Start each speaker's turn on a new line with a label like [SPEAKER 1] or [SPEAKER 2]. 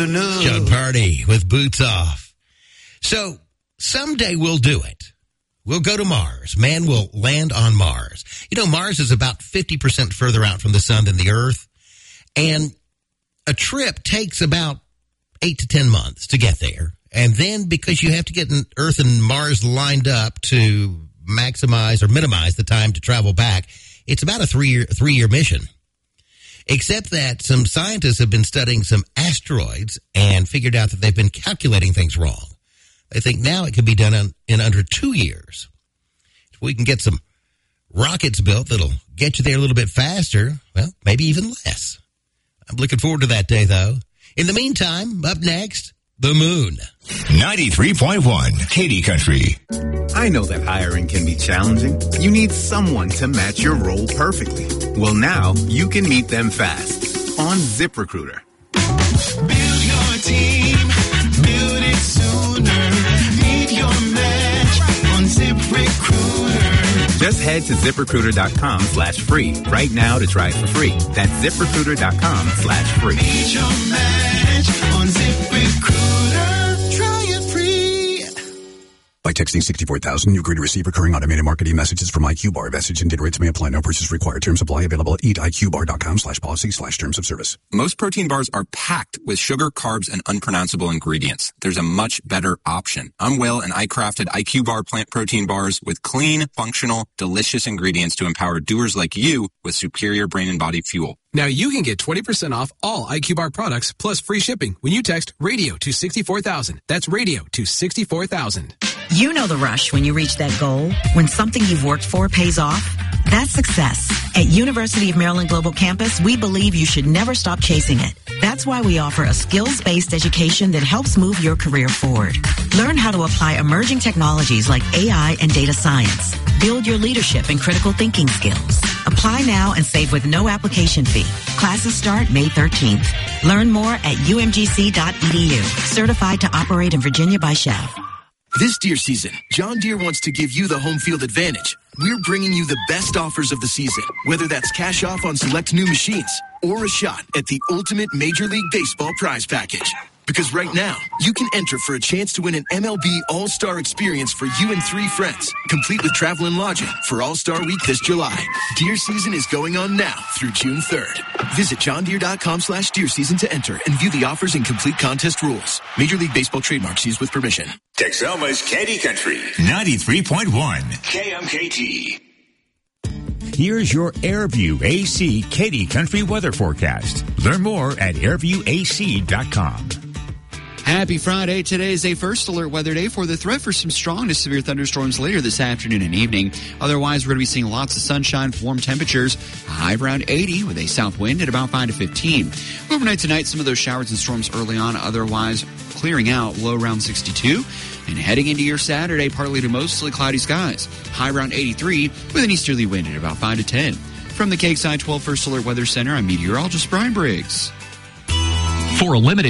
[SPEAKER 1] no.
[SPEAKER 2] John Party with Boots Off. So someday we'll do it. We'll go to Mars. Man will land on Mars. You know, Mars is about 50% further out from the sun than the Earth. And a trip takes about 8 to 10 months to get there. And then because you have to get Earth and Mars lined up to maximize or minimize the time to travel back, it's about a three-year mission. Except that some scientists have been studying some asteroids and figured out that they've been calculating things wrong. They think now it can be done in under 2 years. If we can get some rockets built that'll get you there a little bit faster, well, maybe even less. I'm looking forward to that day, though. In the meantime, up next, the moon.
[SPEAKER 3] 93.1 Katy Country.
[SPEAKER 4] I know that hiring can be challenging. You need someone to match your role perfectly. Well, now you can meet them fast on ZipRecruiter.
[SPEAKER 5] Build your team. Build it sooner. Meet your match on ZipRecruiter.
[SPEAKER 4] Just head to ZipRecruiter.com/free right now to try it for free. That's ZipRecruiter.com/free.
[SPEAKER 5] Meet your match on ZipRecruiter. Try it free.
[SPEAKER 6] By texting 64,000, you agree to receive recurring automated marketing messages from IQ Bar. Message and data rates may apply. No purchase required. Terms apply. Available at eatiqbar.com/policy/terms of service.
[SPEAKER 7] Most protein bars are packed with sugar, carbs, and unpronounceable ingredients. There's a much better option. I'm Will, and I crafted IQ Bar plant protein bars with clean, functional, delicious ingredients to empower doers like you with superior brain and body fuel.
[SPEAKER 8] Now you can get 20% off all IQ Bar products plus free shipping when you text radio to 64,000. That's radio to 64,000.
[SPEAKER 9] You know the rush when you reach that goal, when something you've worked for pays off. That's success. At University of Maryland Global Campus, we believe you should never stop chasing it. That's why we offer a skills-based education that helps move your career forward. Learn how to apply emerging technologies like AI and data science. Build your leadership and critical thinking skills. Apply now and save with no application fee. Classes start May 13th. Learn more at umgc.edu. Certified to operate in Virginia by Chev.
[SPEAKER 10] This deer season, John Deere wants to give you the home field advantage. We're bringing you the best offers of the season, whether that's cash off on select new machines or a shot at the ultimate Major League Baseball prize package. Because right now, you can enter for a chance to win an MLB All-Star experience for you and 3 friends, complete with travel and lodging for All-Star Week this July. Deer season is going on now through June 3rd. Visit johndeere.com/deer season to enter and view the offers and complete contest rules. Major League Baseball trademarks used with permission.
[SPEAKER 3] Texoma's Katy Country. 93.1 KMKT. Here's your Airview AC Katy Country weather forecast. Learn more at airviewac.com.
[SPEAKER 11] Happy Friday. Today is a first alert weather day for the threat for some strong to severe thunderstorms later this afternoon and evening. Otherwise, we're going to be seeing lots of sunshine, warm temperatures, a high of around 80 with a south wind at about 5 to 15. Overnight tonight, some of those showers and storms early on, otherwise clearing out, low around 62. And heading into your Saturday, partly to mostly cloudy skies. High around 83 with an easterly wind at about 5 to 10. From the Cakeside 12 First Alert Weather Center, I'm meteorologist Brian Briggs.
[SPEAKER 12] For a limited